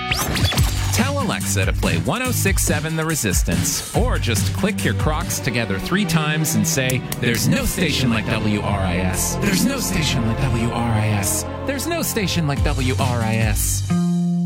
Tell Alexa to play 106.7 The Resistance, or just click your Crocs together 3 times and say, "There's no station like WRIS. There's no station like WRIS. There's no station like WRIS."